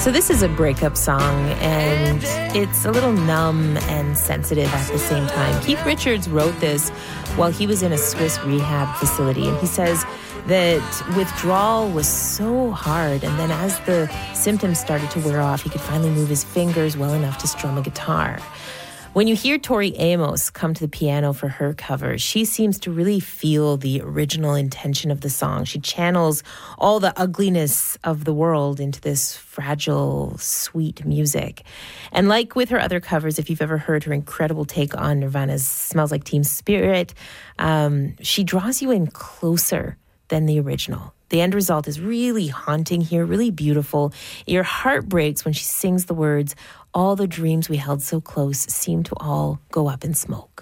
So this is a breakup song, and it's a little numb and sensitive at the same time. Keith Richards wrote this while he was in a Swiss rehab facility, and he says that withdrawal was so hard, and then as the symptoms started to wear off, he could finally move his fingers well enough to strum a guitar. When you hear Tori Amos come to the piano for her cover, she seems to really feel the original intention of the song. She channels all the ugliness of the world into this fragile, sweet music. And like with her other covers, if you've ever heard her incredible take on Nirvana's Smells Like Teen Spirit, she draws you in closer than the original. The end result is really haunting here, really beautiful. Your heart breaks when she sings the words, "All the dreams we held so close seem to all go up in smoke."